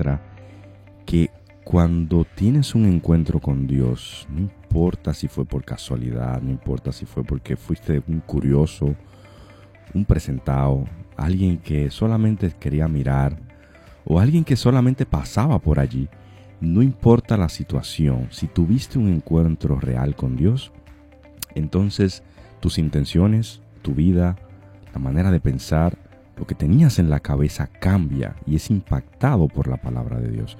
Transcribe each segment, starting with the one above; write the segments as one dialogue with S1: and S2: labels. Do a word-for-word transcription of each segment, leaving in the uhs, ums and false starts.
S1: muestra que cuando tienes un encuentro con Dios, no importa si fue por casualidad, no importa si fue porque fuiste un curioso, un presentado, alguien que solamente quería mirar o alguien que solamente pasaba por allí, no importa la situación, si tuviste un encuentro real con Dios, entonces tus intenciones, tu vida, la manera de pensar, lo que tenías en la cabeza cambia y es impactado por la palabra de Dios.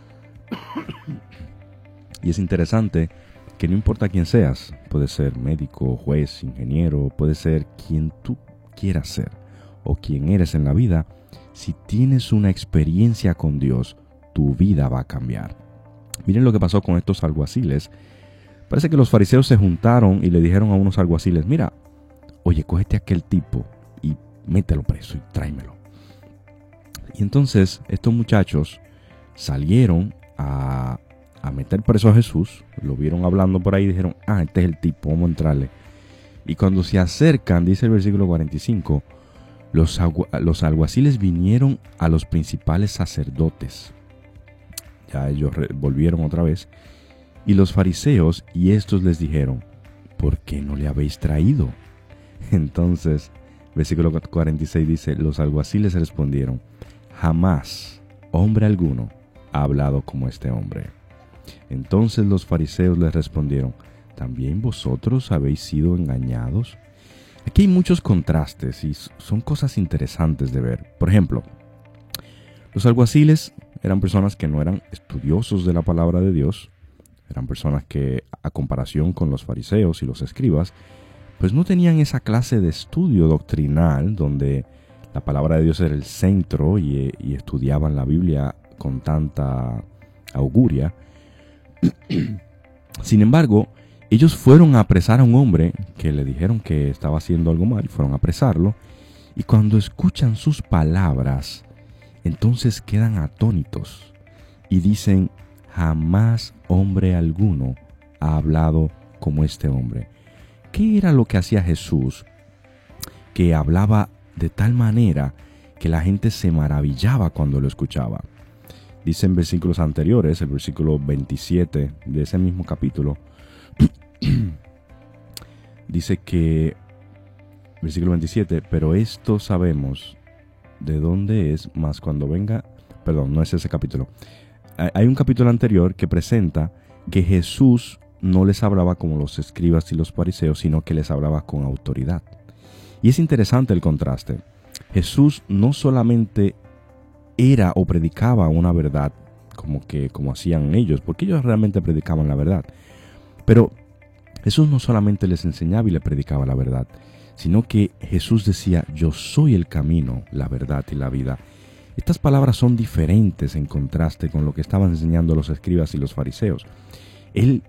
S1: Y es interesante que no importa quién seas, puede ser médico, juez, ingeniero, puede ser quien tú quieras ser o quien eres en la vida, si tienes una experiencia con Dios, tu vida va a cambiar. Miren lo que pasó con estos alguaciles. Parece que los fariseos se juntaron y le dijeron a unos alguaciles, mira, oye, cógete a aquel tipo y mételo preso y tráemelo. Y entonces estos muchachos salieron a, a meter preso a Jesús, lo vieron hablando por ahí y dijeron, ah, este es el tipo, vamos a entrarle. Y cuando se acercan, dice el versículo cuarenta y cinco, los, agu- los alguaciles vinieron a los principales sacerdotes. Ya ellos re- volvieron otra vez. Y los fariseos, y estos les dijeron, ¿por qué no le habéis traído? Entonces, versículo cuarenta y seis dice, los alguaciles respondieron, jamás hombre alguno ha hablado como este hombre. Entonces los fariseos les respondieron, ¿también vosotros habéis sido engañados? Aquí hay muchos contrastes y son cosas interesantes de ver. Por ejemplo, los alguaciles eran personas que no eran estudiosos de la palabra de Dios, eran personas que, a comparación con los fariseos y los escribas, pues no tenían esa clase de estudio doctrinal donde la palabra de Dios era el centro y, y estudiaban la Biblia con tanta auguria. Sin embargo, ellos fueron a apresar a un hombre que le dijeron que estaba haciendo algo mal y fueron a apresarlo. Y cuando escuchan sus palabras, entonces quedan atónitos y dicen, jamás hombre alguno ha hablado como este hombre. ¿Qué era lo que hacía Jesús? Que hablaba de tal manera que la gente se maravillaba cuando lo escuchaba. Dice en versículos anteriores, el versículo veintisiete de ese mismo capítulo, dice que, versículo veintisiete, pero esto sabemos de dónde es, más cuando venga, perdón, no es ese capítulo. Hay un capítulo anterior que presenta que Jesús no les hablaba como los escribas y los fariseos, sino que les hablaba con autoridad. Y es interesante el contraste. Jesús no solamente era o predicaba una verdad como que como hacían ellos, porque ellos realmente predicaban la verdad. Pero Jesús no solamente les enseñaba y les predicaba la verdad, sino que Jesús decía, yo soy el camino, la verdad y la vida. Estas palabras son diferentes en contraste con lo que estaban enseñando los escribas y los fariseos. Él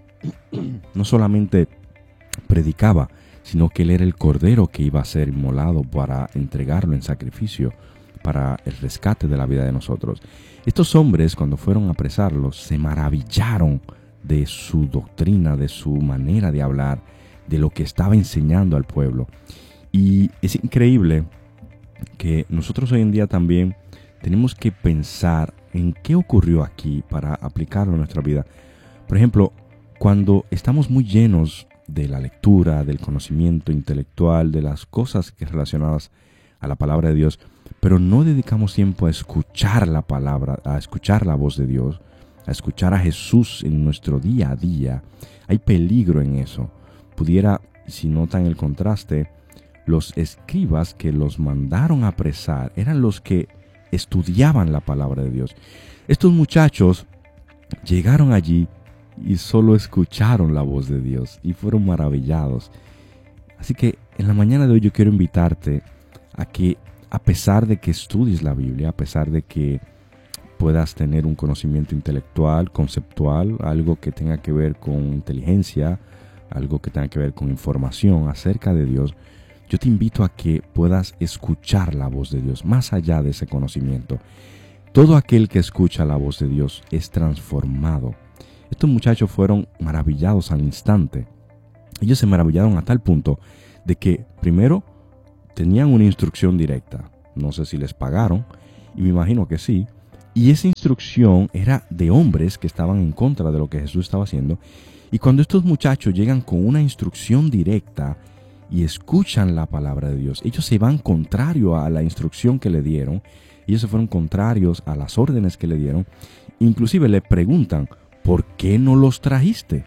S1: no solamente predicaba, sino que él era el cordero que iba a ser inmolado para entregarlo en sacrificio para el rescate de la vida de nosotros. Estos hombres, cuando fueron a apresarlos, se maravillaron de su doctrina, de su manera de hablar, de lo que estaba enseñando al pueblo. Y es increíble que nosotros hoy en día también tenemos que pensar en qué ocurrió aquí para aplicarlo a nuestra vida. Por ejemplo, cuando estamos muy llenos de la lectura, del conocimiento intelectual, de las cosas que relacionadas a la palabra de Dios, pero no dedicamos tiempo a escuchar la palabra, a escuchar la voz de Dios, a escuchar a Jesús en nuestro día a día, hay peligro en eso. Pudiera, si notan el contraste, los escribas que los mandaron a apresar eran los que estudiaban la palabra de Dios. Estos muchachos llegaron allí y solo escucharon la voz de Dios y fueron maravillados. Así que en la mañana de hoy yo quiero invitarte a que, a pesar de que estudies la Biblia, a pesar de que puedas tener un conocimiento intelectual, conceptual, algo que tenga que ver con inteligencia, algo que tenga que ver con información acerca de Dios, yo te invito a que puedas escuchar la voz de Dios más allá de ese conocimiento. Todo aquel que escucha la voz de Dios es transformado. Estos muchachos fueron maravillados al instante. Ellos se maravillaron a tal punto de que primero tenían una instrucción directa. No sé si les pagaron, y me imagino que sí. Y esa instrucción era de hombres que estaban en contra de lo que Jesús estaba haciendo. Y cuando estos muchachos llegan con una instrucción directa y escuchan la palabra de Dios, ellos se van contrario a la instrucción que le dieron. Ellos se fueron contrarios a las órdenes que le dieron. Inclusive le preguntan, ¿por qué no los trajiste?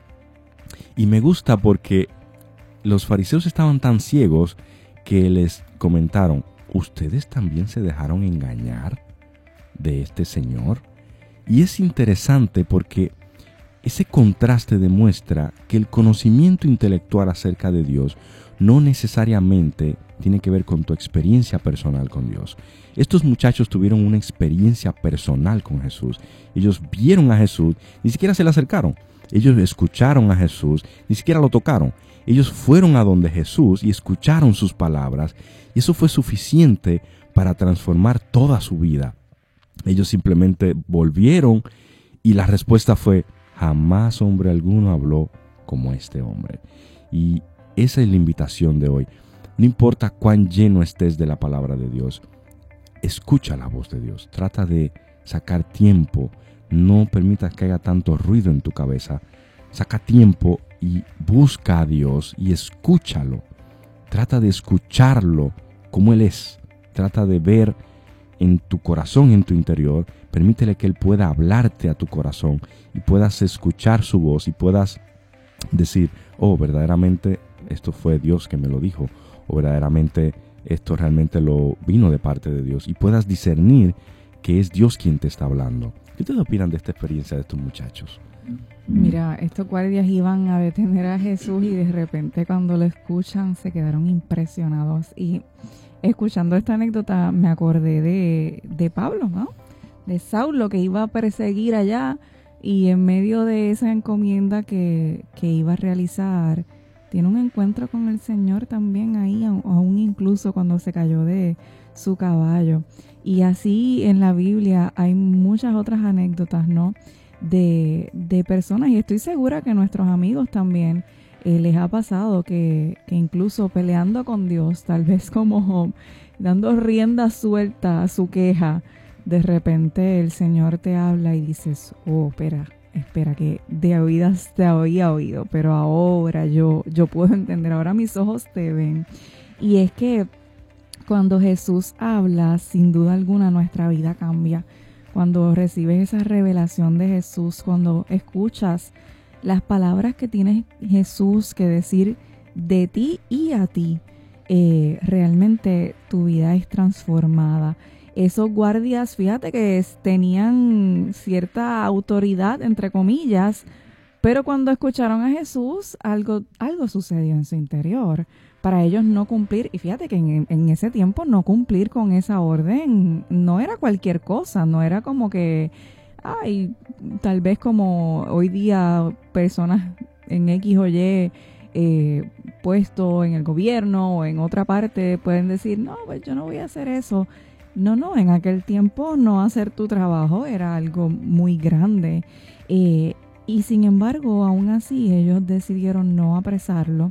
S1: Y me gusta porque los fariseos estaban tan ciegos que les comentaron, ¿ustedes también se dejaron engañar de este Señor? Y es interesante porque ese contraste demuestra que el conocimiento intelectual acerca de Dios no necesariamente tiene que ver con tu experiencia personal con Dios. Estos muchachos tuvieron una experiencia personal con Jesús. Ellos vieron a Jesús, ni siquiera se le acercaron. Ellos escucharon a Jesús, ni siquiera lo tocaron. Ellos fueron a donde Jesús y escucharon sus palabras. Y eso fue suficiente para transformar toda su vida. Ellos simplemente volvieron y la respuesta fue, jamás hombre alguno habló como este hombre. Y esa es la invitación de hoy. No importa cuán lleno estés de la palabra de Dios, escucha la voz de Dios. Trata de sacar tiempo. No permitas que haya tanto ruido en tu cabeza. Saca tiempo y busca a Dios y escúchalo. Trata de escucharlo como Él es. Trata de ver en tu corazón, en tu interior. Permítele que Él pueda hablarte a tu corazón y puedas escuchar su voz y puedas decir, oh, verdaderamente esto fue Dios que me lo dijo, o verdaderamente esto realmente lo vino de parte de Dios, y puedas discernir que es Dios quien te está hablando. ¿Qué ustedes opinan de esta experiencia de estos muchachos?
S2: Mira, estos guardias iban a detener a Jesús y de repente cuando lo escuchan se quedaron impresionados. Y escuchando esta anécdota me acordé de, de Pablo, ¿no? De Saulo, que iba a perseguir allá y en medio de esa encomienda que, que iba a realizar, tiene un encuentro con el Señor también ahí, aún incluso cuando se cayó de su caballo. Y así en la Biblia hay muchas otras anécdotas, ¿no? De, de personas, y estoy segura que nuestros amigos también eh, les ha pasado que, que incluso peleando con Dios, tal vez como Job, dando rienda suelta a su queja, de repente el Señor te habla y dices, oh, espera, espera, que de oídas te había oído, pero ahora yo, yo puedo entender, ahora mis ojos te ven. Y es que cuando Jesús habla, sin duda alguna nuestra vida cambia. Cuando recibes esa revelación de Jesús, cuando escuchas las palabras que tiene Jesús que decir de ti y a ti, eh, realmente tu vida es transformada. Esos guardias, fíjate que es, tenían cierta autoridad, entre comillas, pero cuando escucharon a Jesús, algo, algo sucedió en su interior. Para ellos no cumplir, y fíjate que en, en ese tiempo no cumplir con esa orden no era cualquier cosa, no era como que, ay, tal vez como hoy día personas en X o Y eh, puesto en el gobierno o en otra parte pueden decir, no, pues yo no voy a hacer eso. No, no, en aquel tiempo no hacer tu trabajo era algo muy grande. Eh, y sin embargo, aún así, ellos decidieron no apresarlo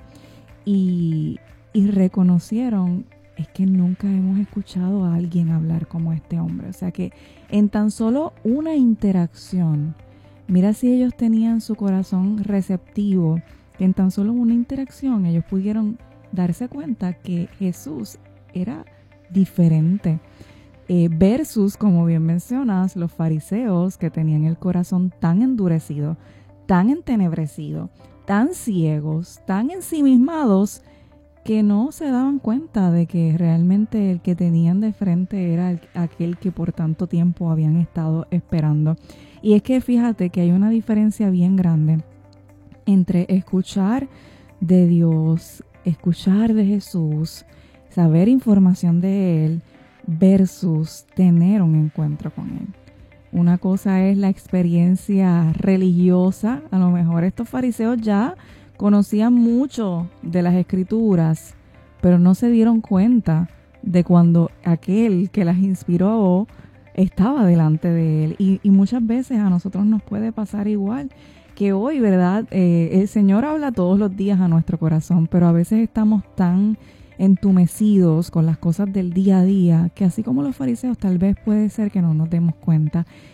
S2: y, y reconocieron, es que nunca hemos escuchado a alguien hablar como este hombre. O sea que en tan solo una interacción, mira si ellos tenían su corazón receptivo, que en tan solo una interacción ellos pudieron darse cuenta que Jesús era diferente. Eh, versus, como bien mencionas, los fariseos que tenían el corazón tan endurecido, tan entenebrecido, tan ciegos, tan ensimismados, que no se daban cuenta de que realmente el que tenían de frente era el, aquel que por tanto tiempo habían estado esperando. Y es que fíjate que hay una diferencia bien grande entre escuchar de Dios, escuchar de Jesús, saber información de Él, versus tener un encuentro con Él. Una cosa es la experiencia religiosa. A lo mejor estos fariseos ya conocían mucho de las escrituras, pero no se dieron cuenta de cuando aquel que las inspiró estaba delante de Él. Y, y muchas veces a nosotros nos puede pasar igual, que hoy, ¿verdad? Eh, el Señor habla todos los días a nuestro corazón, pero a veces estamos tan entumecidos con las cosas del día a día, que así como los fariseos tal vez puede ser que no nos demos cuenta